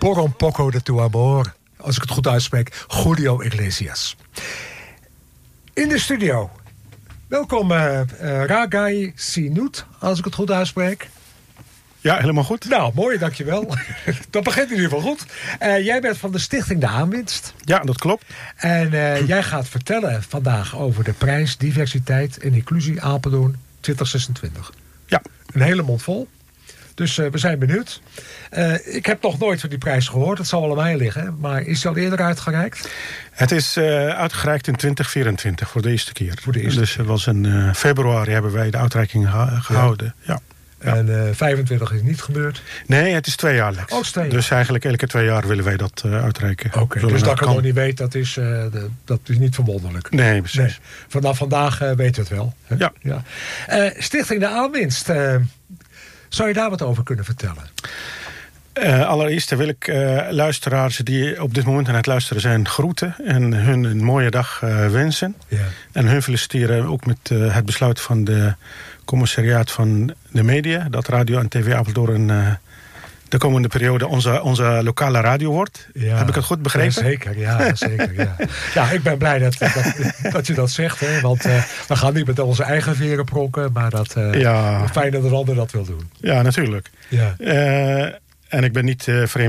Por un poco de tu amor. Als ik het goed uitspreek, Julio Iglesias. In de studio. Welkom Ragai Sinut, als ik het goed uitspreek. Ja, helemaal goed. Nou, mooi, dankjewel. Dat begint in ieder geval goed. Jij bent van de Stichting De Aanwinst. Ja, dat klopt. En jij gaat vertellen vandaag over de prijs Diversiteit en Inclusie Apeldoorn 2026. Ja. Een hele mond vol. Dus we zijn benieuwd. Ik heb nog nooit van die prijs gehoord. Het zal wel aan mij liggen. Maar is die al eerder uitgereikt? Het is uitgereikt in 2024 voor de eerste keer. Voor de eerste dus het was in februari hebben wij de uitreiking gehouden. Ja. En 25 is niet gebeurd? Nee, het is 2 jaar, Lex. Oh, 2 jaar. Dus eigenlijk elke 2 jaar willen wij dat uitreiken. Oké, dus dat ik nog niet weet, dat is niet verwonderlijk. Nee, precies. Nee. Vanaf vandaag weten we het wel. Hè? Ja. Stichting De Aanwinst. Zou je daar wat over kunnen vertellen? Allereerst wil ik luisteraars die op dit moment aan het luisteren zijn groeten. En hun een mooie dag wensen. Ja. En hun feliciteren ook met het besluit van de commissariaat van de media. Dat radio en tv Apeldoorn de komende periode onze lokale radio wordt. Ja. Heb ik het goed begrepen? Ja, zeker. Ja, ik ben blij dat je dat zegt. Hè, want we gaan niet met onze eigen veren prokken. Maar fijn dat een ander dat wil doen. Ja, natuurlijk. Ja. En ik ben niet vreemd